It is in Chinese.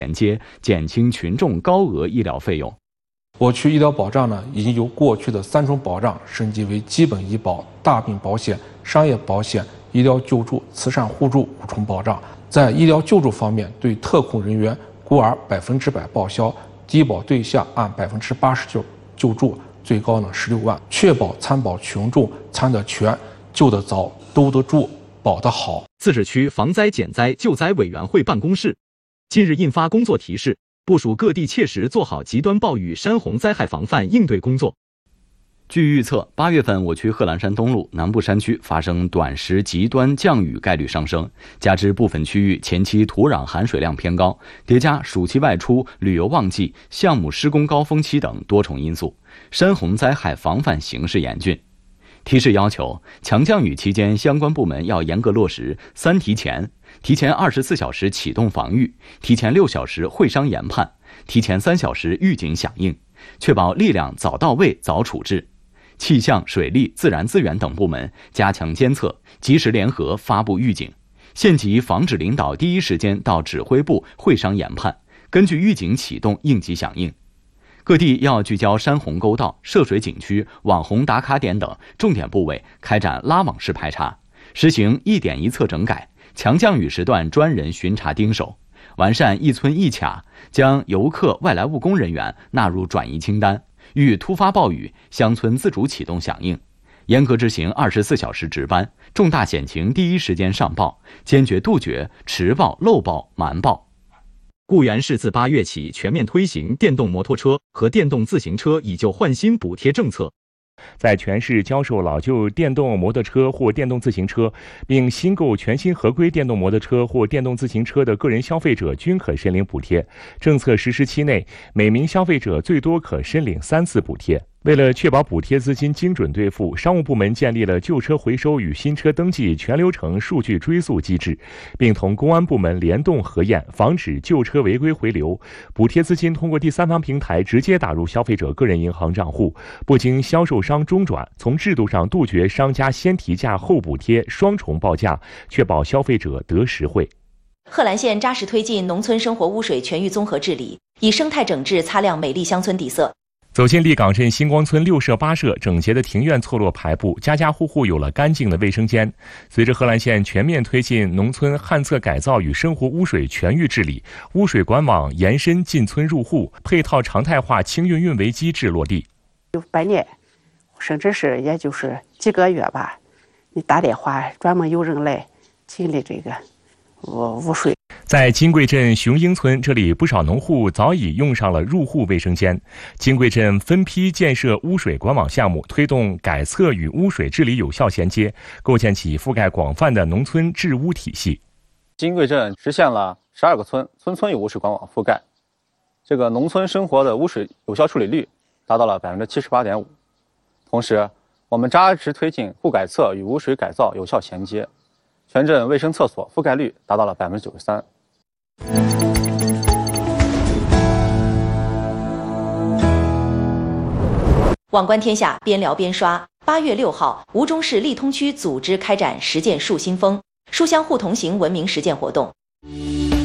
连接，减轻群众高额医疗费用。 我区医疗保障呢，已经由过去的3重保障升级为基本医保、大病保险、商业保险、医疗救助、慈善互助5重保障。在医疗救助方面，对特困人员孤儿100%报销，低保对象按89%救助，最高呢16万，确保参保群众参得全、救得早、兜得住、保得好。 自治区防灾减灾救灾委员会办公室近日印发工作提示，部署各地切实做好极端暴雨、山洪灾害防范应对工作。据预测，8月份我区贺兰山东路、南部山区发生短时极端降雨概率上升，加之部分区域前期土壤含水量偏高，叠加暑期外出、旅游旺季、项目施工高峰期等多重因素，山洪灾害防范形势严峻。提示要求，强降雨期间，相关部门要严格落实3提前：提前24小时启动防御，提前6小时会商研判，提前3小时预警响应，确保力量早到位、早处置。气象、水利、自然资源等部门加强监测，及时联合发布预警，县级防治领导第一时间到指挥部会商研判，根据预警启动应急响应。各地要聚焦山洪沟道、涉水景区、网红打卡点等重点部位，开展拉网式排查，实行一点一侧整改，强降雨时段专人巡查盯守，完善一村一卡，将游客、外来务工人员纳入转移清单。遇突发暴雨，乡村自主启动响应，严格执行24小时值班，重大险情第一时间上报，坚决杜绝迟报、漏报、瞒报。固原市自8月起全面推行电动摩托车和电动自行车以旧换新补贴政策。 在全市销售老旧电动摩托车或电动自行车，并新购全新合规电动摩托车或电动自行车的个人消费者均可申领补贴。政策实施期内，每名消费者最多可申领3次补贴。为了确保补贴资金精准兑付，商务部门建立了旧车回收与新车登记全流程数据追溯机制，并同公安部门联动核验，防止旧车违规回流。补贴资金通过第三方平台直接打入消费者个人银行账户，不经销售商中转，从制度上杜绝商家先提价后补贴、双重报价，确保消费者得实惠。 贺兰县扎实推进农村生活污水全域综合治理，以生态整治擦亮美丽乡村底色。 走进立岗镇星光村6舍8舍，整洁的庭院错落排布，家家户户有了干净的卫生间。随着贺兰县全面推进农村旱厕改造与生活污水全域治理，污水管网延伸进村入户，配套常态化清运运维机制落地。 有半年，甚至是也就是几个月吧，你打电话专门有人来清理这个污水。 在金贵镇雄鹰村，这里不少农户早已用上了入户卫生间。金贵镇分批建设污水管网项目，推动改测与污水治理有效衔接，构建起覆盖广泛的农村治污体系。 金贵镇实现了12个村，村村有污水管网覆盖，这个农村生活的污水有效处理率达到了78.5%。同时，我们扎实推进户改测与污水改造有效衔接，全镇卫生厕所覆盖率达到了93%。 网观天下，边聊边刷。8月6号，吴中市利通区组织开展实践树新风书香互同行文明实践活动。